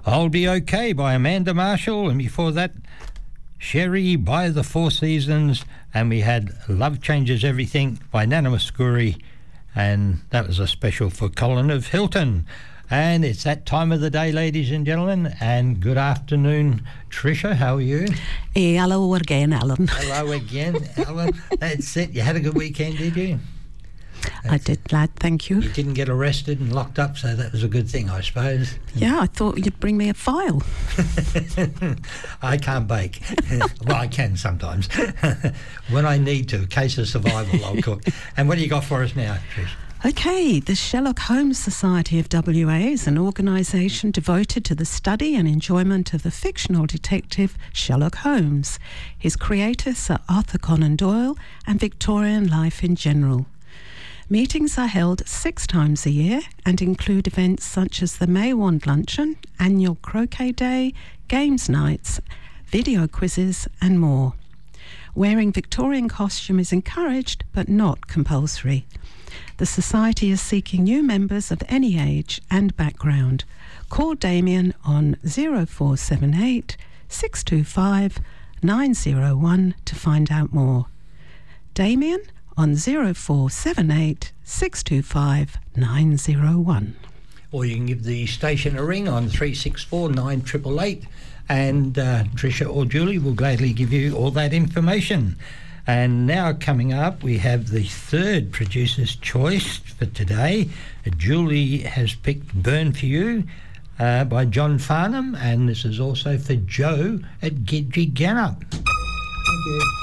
I'll Be Okay by Amanda Marshall, and before that, Sherry by the Four Seasons, and we had Love Changes Everything by Nana Muscuri, and that was a special for Colin of Hilton. And it's that time of the day, ladies and gentlemen, and good afternoon, Tricia. How are you? Hello again, Alan. Hello again, Alan. That's it. You had a good weekend, did you? I did, lad, thank you. You didn't get arrested and locked up, so that was a good thing, I suppose. Yeah, I thought you'd bring me a file. I can't bake. Well, I can sometimes. When I need to, case of survival, I'll cook. And what do you got for us now, Trish? Okay, the Sherlock Holmes Society of WA is an organisation devoted to the study and enjoyment of the fictional detective Sherlock Holmes, his creator Sir Arthur Conan Doyle, and Victorian life in general. Meetings are held 6 times a year and include events such as the May Wand Luncheon, Annual Croquet Day, Games Nights, video quizzes and more. Wearing Victorian costume is encouraged but not compulsory. The Society is seeking new members of any age and background. Call Damien on 0478 625 901 to find out more. Damien on 0478 625 901. Or you can give the station a ring on 364 9888, and Tricia or Julie will gladly give you all that information. And now coming up, we have the third producer's choice for today. Julie has picked Burn For You by John Farnham, and this is also for Joe at Gidgee Gannup. Thank you.